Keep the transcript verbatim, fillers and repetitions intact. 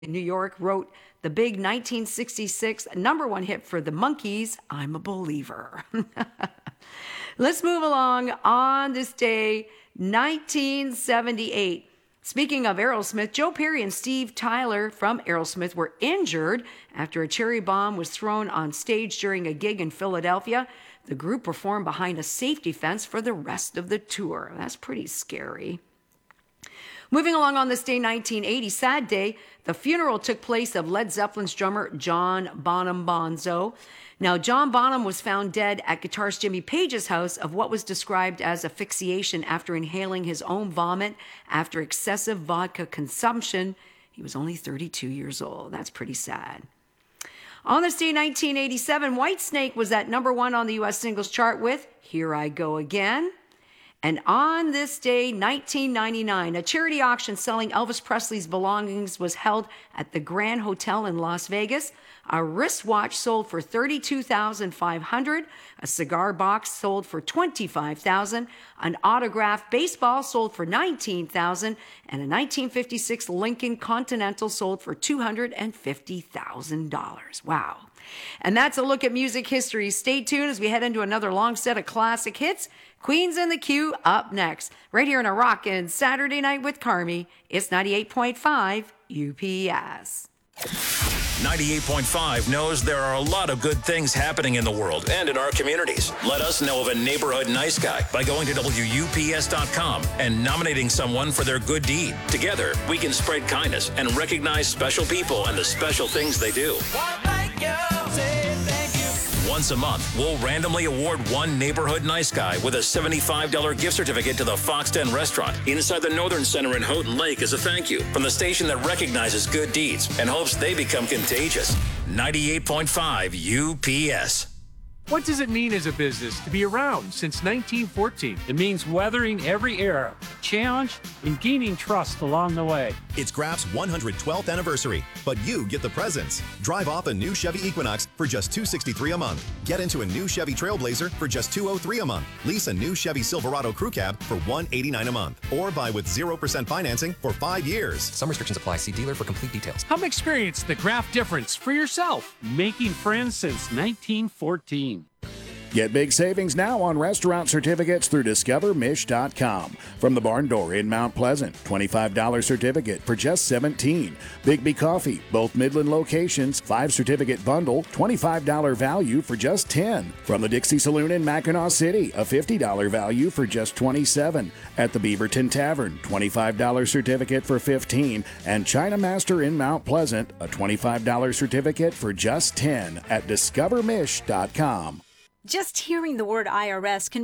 in New York wrote the big nineteen sixty-six number one hit for the Monkees, I'm a Believer. Let's move along. On this day, nineteen seventy-eight. Speaking of Aerosmith, Joe Perry and Steve Tyler from Aerosmith were injured after a cherry bomb was thrown on stage during a gig in Philadelphia. The group performed behind a safety fence for the rest of the tour. That's pretty scary. Moving along on this day, nineteen eighty, sad day, the funeral took place of Led Zeppelin's drummer, John Bonham Bonzo. Now, John Bonham was found dead at guitarist Jimmy Page's house of what was described as asphyxiation after inhaling his own vomit after excessive vodka consumption. He was only thirty-two years old. That's pretty sad. On this day, nineteen eighty-seven, Whitesnake was at number one on the U S singles chart with Here I Go Again. And on this day, nineteen ninety-nine, a charity auction selling Elvis Presley's belongings was held at the Grand Hotel in Las Vegas. A wristwatch sold for thirty-two thousand five hundred dollars. A cigar box sold for twenty-five thousand dollars. An autographed baseball sold for nineteen thousand dollars. And a nineteen fifty-six Lincoln Continental sold for two hundred fifty thousand dollars. Wow. And that's a look at music history. Stay tuned as we head into another long set of classic hits. Queens in the Queue up next. Right here on a rockin' Saturday Night with Carmi. It's ninety-eight point five U P S. ninety-eight point five knows there are a lot of good things happening in the world and in our communities. Let us know of a neighborhood nice guy by going to W U P S dot com and nominating someone for their good deed. Together, we can spread kindness and recognize special people and the special things they do. Once a month, we'll randomly award one neighborhood nice guy with a seventy-five dollars gift certificate to the Fox Den restaurant inside the Northern Center in Houghton Lake as a thank you from the station that recognizes good deeds and hopes they become contagious. ninety-eight point five U P S. What does it mean as a business to be around since nineteen fourteen? It means weathering every era, challenge, and gaining trust along the way. It's Graf's one hundred twelfth anniversary, but you get the presents. Drive off a new Chevy Equinox for just two hundred sixty-three dollars a month. Get into a new Chevy Trailblazer for just two hundred three dollars a month. Lease a new Chevy Silverado Crew Cab for one hundred eighty-nine dollars a month. Or buy with zero percent financing for five years. Some restrictions apply. See dealer for complete details. Come experience the Graf difference for yourself. Making friends since nineteen fourteen. Get big savings now on restaurant certificates through discover mish dot com. From the Barn Door in Mount Pleasant, twenty-five dollars certificate for just seventeen dollars. Bigby Coffee, both Midland locations, five certificate bundle, twenty-five dollars value for just ten dollars. From the Dixie Saloon in Mackinac City, a fifty dollars value for just twenty-seven dollars. At the Beaverton Tavern, twenty-five dollars certificate for fifteen dollars. And China Master in Mount Pleasant, a twenty-five dollars certificate for just ten dollars at discover mish dot com. Just hearing the word I R S can